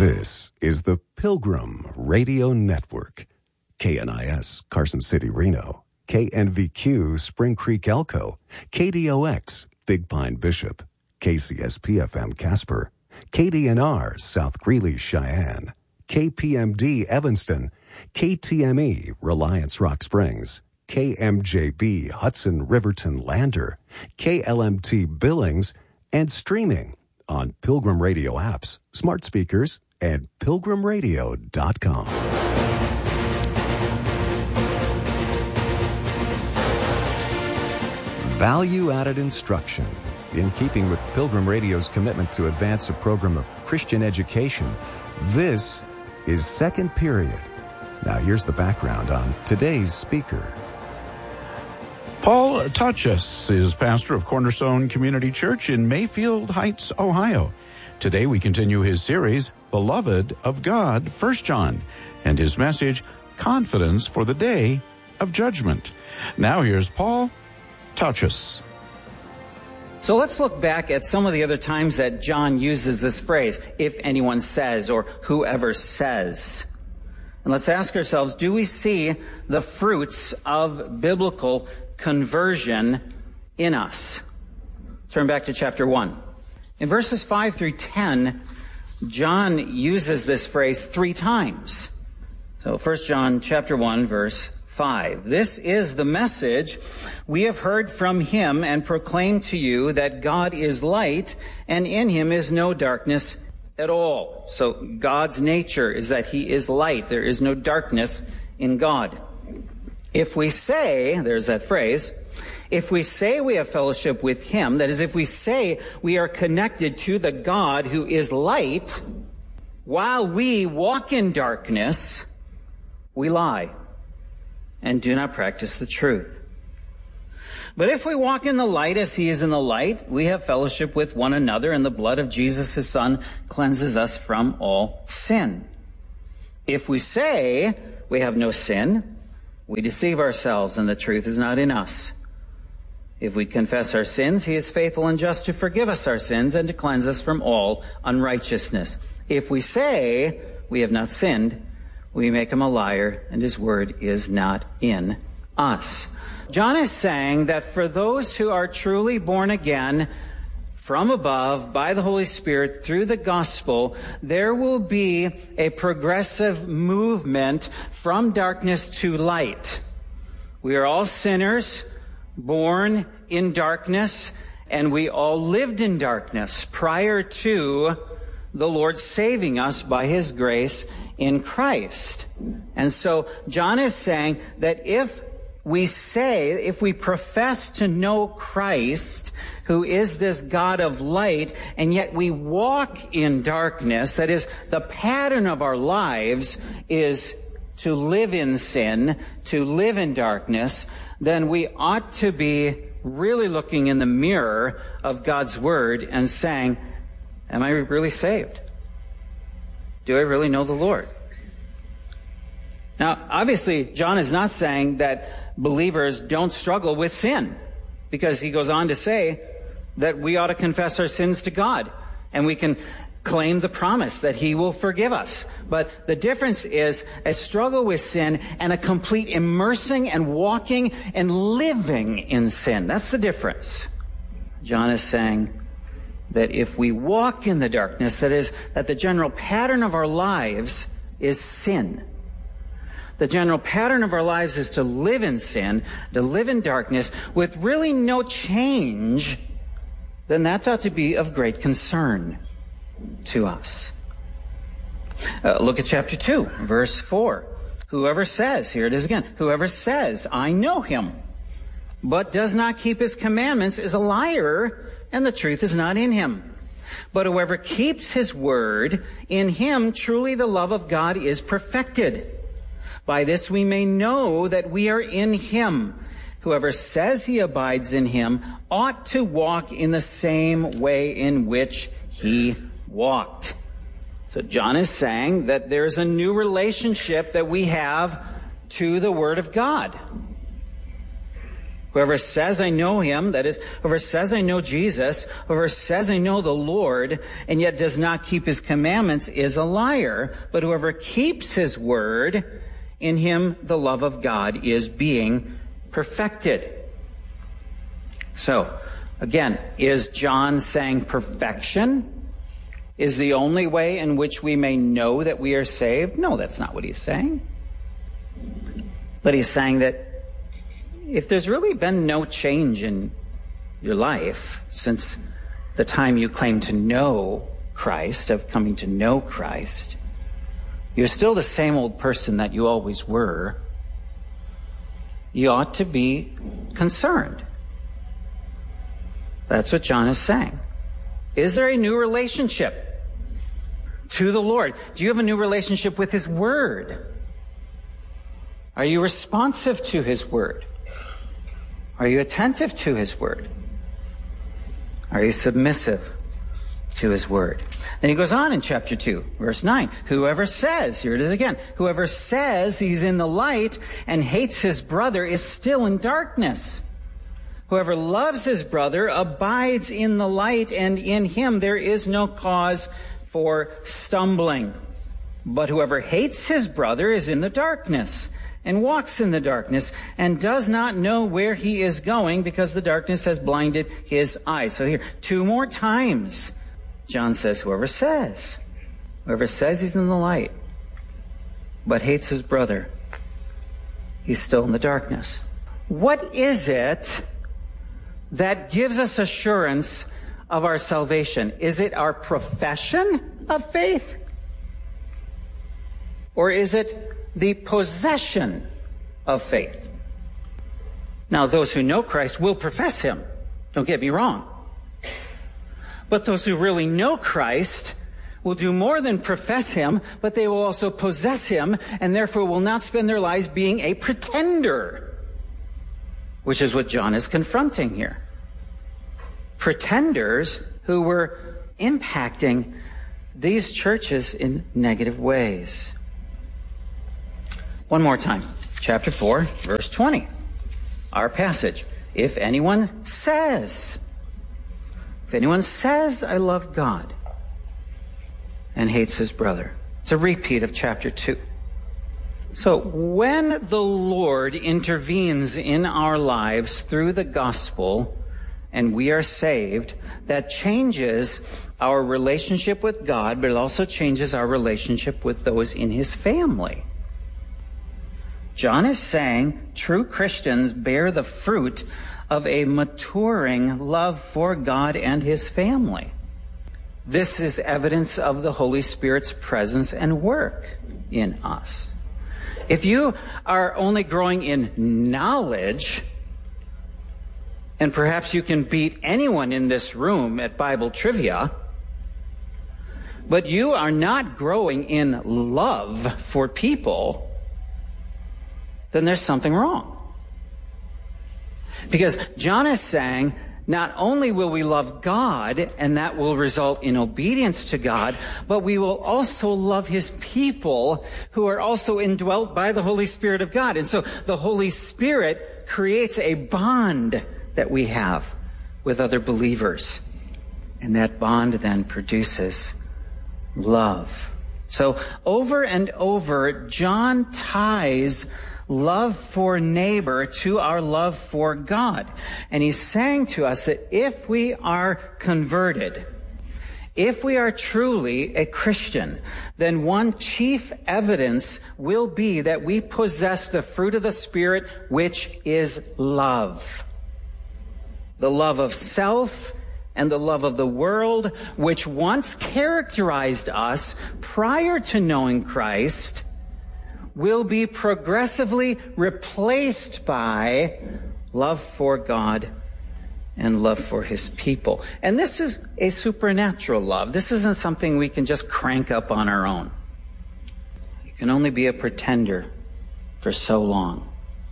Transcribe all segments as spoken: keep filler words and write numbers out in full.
This is the Pilgrim Radio Network. K N I S, Carson City, Reno. K N V Q, Spring Creek, Elko. K D O X, Big Pine, Bishop. K C S P F M, Casper. K D N R, South Greeley, Cheyenne. K P M D, Evanston. K T M E, Reliance, Rock Springs. K M J B, Hudson, Riverton, Lander. K L M T, Billings. And streaming on Pilgrim Radio apps, smart speakers, and pilgrim radio dot com. Value-added instruction. In keeping with Pilgrim Radio's commitment to advance a program of Christian education, this is Second Period. Now here's the background on today's speaker. Paul Tachus is pastor of Cornerstone Community Church in Mayfield Heights, Ohio. Today we continue his series, Beloved of God, First John, and his message, Confidence for the Day of Judgment. Now here's Paul Tachus. So let's look back at some of the other times that John uses this phrase, if anyone says, or whoever says. And let's ask ourselves, do we see the fruits of biblical conversion in us? Turn back to chapter one. In verses five through ten, John uses this phrase three times. So First John chapter one, verse five. This is the message we have heard from him and proclaim to you, that God is light and in him is no darkness at all. So God's nature is that he is light. There is no darkness in God. If we say, there's that phrase, if we say we have fellowship with him, that is, if we say we are connected to the God who is light, while we walk in darkness, we lie and do not practice the truth. But if we walk in the light as he is in the light, we have fellowship with one another, and the blood of Jesus, his son, cleanses us from all sin. If we say we have no sin, we deceive ourselves, and the truth is not in us. If we confess our sins, he is faithful and just to forgive us our sins and to cleanse us from all unrighteousness. If we say we have not sinned, we make him a liar, and his word is not in us. John is saying that for those who are truly born again from above by the Holy Spirit through the gospel, there will be a progressive movement from darkness to light. We are all sinners, born in darkness, and we all lived in darkness prior to the Lord saving us by his grace in Christ. And so John is saying that if we say, if we profess to know Christ, who is this God of light, and yet we walk in darkness, that is, the pattern of our lives is to live in sin, to live in darkness, then we ought to be really looking in the mirror of God's Word and saying, am I really saved? Do I really know the Lord? Now, obviously, John is not saying that believers don't struggle with sin, because he goes on to say that we ought to confess our sins to God, and we can claim the promise that he will forgive us. But the difference is a struggle with sin and a complete immersing and walking and living in sin. That's the difference. John is saying that if we walk in the darkness, that is, that the general pattern of our lives is sin. The general pattern of our lives is to live in sin, to live in darkness, with really no change, then that ought to be of great concern to us. Uh, look at chapter two, verse four. Whoever says, here it is again, whoever says, I know him, but does not keep his commandments is a liar, and the truth is not in him. But whoever keeps his word, in him truly the love of God is perfected. By this we may know that we are in him. Whoever says he abides in him ought to walk in the same way in which he walked. So John is saying that there's a new relationship that we have to the Word of God. Whoever says, I know him, that is, whoever says, I know Jesus, whoever says, I know the Lord, and yet does not keep his commandments is a liar. But whoever keeps his word, in him the love of God is being perfected. So, again, is John saying perfection is the only way in which we may know that we are saved? No, that's not what he's saying. But he's saying that if there's really been no change in your life since the time you claim to know Christ, of coming to know Christ, you're still the same old person that you always were, you ought to be concerned. That's what John is saying. Is there a new relationship to the Lord? Do you have a new relationship with his word? Are you responsive to his word? Are you attentive to his word? Are you submissive to his word? Then he goes on in chapter two, verse nine. Whoever says, here it is again, whoever says he's in the light and hates his brother is still in darkness. Whoever loves his brother abides in the light, and in him there is no cause for stumbling. But whoever hates his brother is in the darkness, and walks in the darkness, and does not know where he is going, because the darkness has blinded his eyes. So here, two more times, John says, whoever says, whoever says he's in the light, but hates his brother, he's still in the darkness. What is it that gives us assurance of our salvation? Is it our profession of faith? Or is it the possession of faith? Now, those who know Christ will profess him. Don't get me wrong. But those who really know Christ will do more than profess him, but they will also possess him, and therefore will not spend their lives being a pretender, which is what John is confronting here. Pretenders who were impacting these churches in negative ways. One more time. Chapter four, verse twenty. Our passage. If anyone says, if anyone says, I love God, and hates his brother. It's a repeat of chapter two. So when the Lord intervenes in our lives through the gospel, and we are saved, that changes our relationship with God, but it also changes our relationship with those in his family. John is saying true Christians bear the fruit of a maturing love for God and his family. This is evidence of the Holy Spirit's presence and work in us. If you are only growing in knowledge, and perhaps you can beat anyone in this room at Bible trivia, but you are not growing in love for people, then there's something wrong. Because John is saying, not only will we love God, and that will result in obedience to God, but we will also love his people who are also indwelt by the Holy Spirit of God. And so the Holy Spirit creates a bond that we have with other believers. And that bond then produces love. So over and over, John ties love for neighbor to our love for God. And he's saying to us that if we are converted, if we are truly a Christian, then one chief evidence will be that we possess the fruit of the Spirit, which is love. The love of self and the love of the world, which once characterized us prior to knowing Christ, will be progressively replaced by love for God and love for his people. And this is a supernatural love. This isn't something we can just crank up on our own. You can only be a pretender for so long.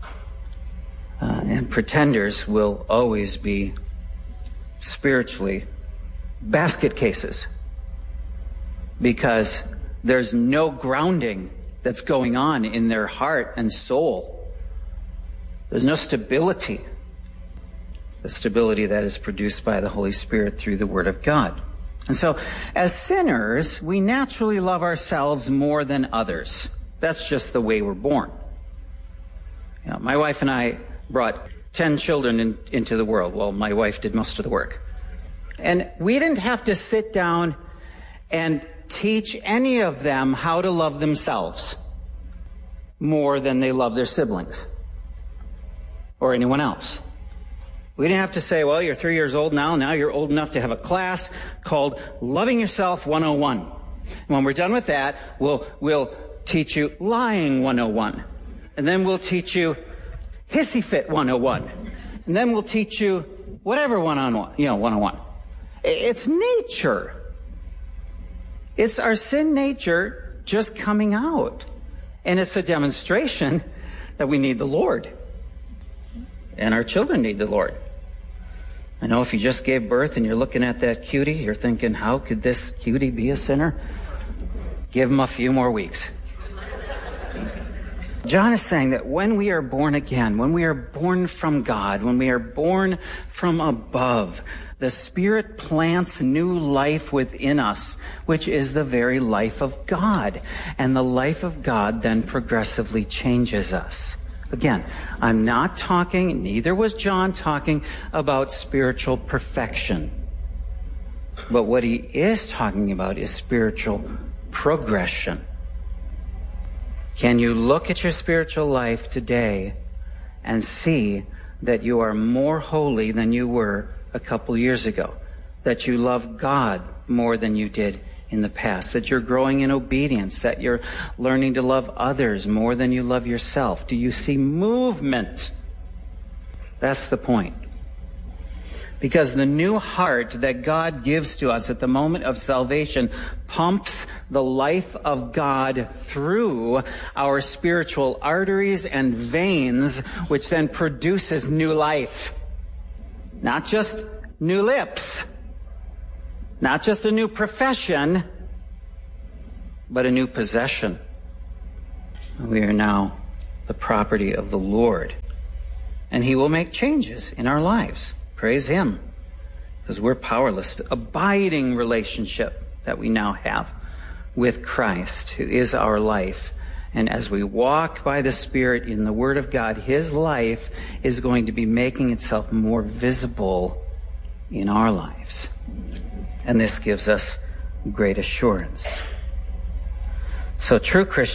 Uh, and pretenders will always be spiritually basket cases, because there's no grounding that's going on in their heart and soul. There's no stability the stability that is produced by the Holy Spirit through the Word of God. And so, as sinners, we naturally love ourselves more than others. That's just the way we're born. You know, my wife and I brought ten children in, into the world. Well, my wife did most of the work. And we didn't have to sit down and teach any of them how to love themselves more than they love their siblings or anyone else. We didn't have to say, well, you're three years old now. Now you're old enough to have a class called Loving Yourself one oh one. And when we're done with that, we'll, we'll teach you Lying one oh one. And then we'll teach you Hissy Fit one oh one. And then we'll teach you whatever one oh one, you know, one oh one. It's nature. It's our sin nature just coming out. And it's a demonstration that we need the Lord. And our children need the Lord. I know if you just gave birth and you're looking at that cutie, you're thinking, how could this cutie be a sinner? Give him a few more weeks. John is saying that when we are born again, when we are born from God, when we are born from above, the Spirit plants new life within us, which is the very life of God. And the life of God then progressively changes us. Again, I'm not talking, neither was John talking about spiritual perfection. But what he is talking about is spiritual progression. Can you look at your spiritual life today and see that you are more holy than you were a couple years ago? That you love God more than you did in the past? That you're growing in obedience? That you're learning to love others more than you love yourself? Do you see movement? That's the point. Because the new heart that God gives to us at the moment of salvation pumps the life of God through our spiritual arteries and veins, which then produces new life. Not just new lips, not just a new profession, but a new possession. We are now the property of the Lord, and He will make changes in our lives. Praise Him, because we're powerless. Abiding relationship that we now have with Christ, who is our life. And as we walk by the Spirit in the Word of God, His life is going to be making itself more visible in our lives. And this gives us great assurance. So true Christians